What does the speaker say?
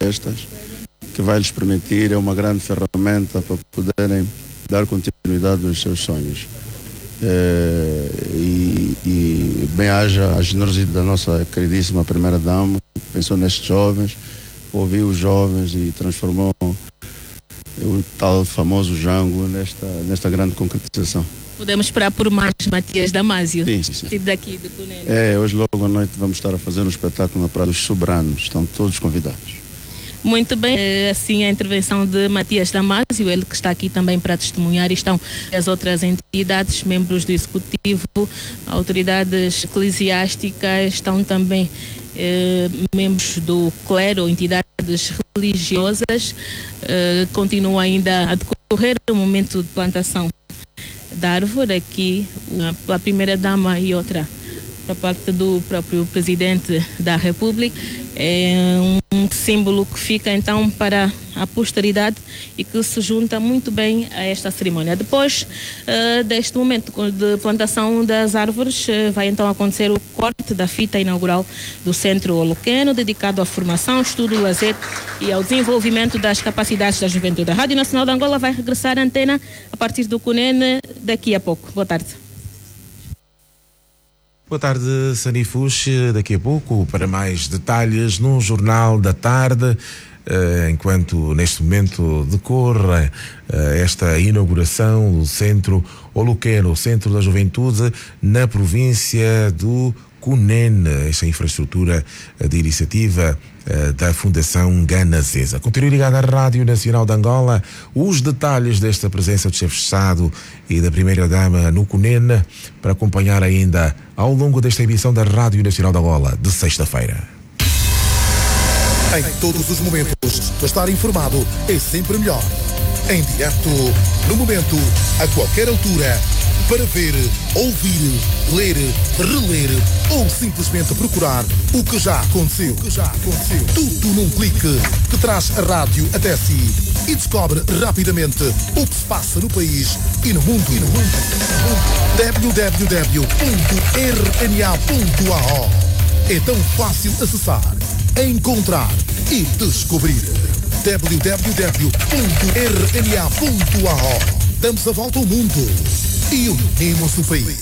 destas, que vai lhes permitir, é uma grande ferramenta para poderem dar continuidade aos seus sonhos. E bem haja a generosidade da nossa queridíssima primeira-dama, que pensou nestes jovens, ouviu os jovens e transformou o tal famoso Jango nesta grande concretização. Podemos esperar por mais Matias Damasio? Sim. Daqui do Cunene. Hoje logo à noite vamos estar a fazer um espetáculo na Praia dos Soberanos, estão todos convidados. Muito bem, assim a intervenção de Matias Damasio, ele que está aqui também para testemunhar, e estão as outras entidades, membros do Executivo, autoridades eclesiásticas, estão também membros do clero, entidades religiosas. Continua ainda a decorrer o momento de plantação da árvore, aqui pela primeira-dama e outra da parte do próprio Presidente da República. É um símbolo que fica então para a posteridade e que se junta muito bem a esta cerimónia. Depois deste momento de plantação das árvores, vai então acontecer o corte da fita inaugural do Centro Oluqueno, dedicado à formação, estudo, lazer e ao desenvolvimento das capacidades da juventude. A Rádio Nacional de Angola vai regressar à antena a partir do Cunene daqui a pouco. Boa tarde. Boa tarde, Sani Fuxi. Daqui a pouco, para mais detalhes no Jornal da Tarde, enquanto neste momento decorre esta inauguração do Centro Oluqueno, o Centro da Juventude, na província do Cunene, esta infraestrutura de iniciativa da Fundação Ganasesa. Continue ligado à Rádio Nacional de Angola. Os detalhes desta presença do chefe de Estado e da Primeira-Dama no Cunene para acompanhar ainda ao longo desta emissão da Rádio Nacional de Angola de sexta-feira. Em todos os momentos, estar informado é sempre melhor. Em direto, no momento, a qualquer altura, para ver, ouvir, ler, reler ou simplesmente procurar o que já aconteceu. Tudo num clique que traz a rádio até si e descobre rapidamente o que se passa no país e no mundo. www.rna.ao. É tão fácil acessar, encontrar e descobrir. www.rna.ao. Damos a volta ao mundo e unimos o país.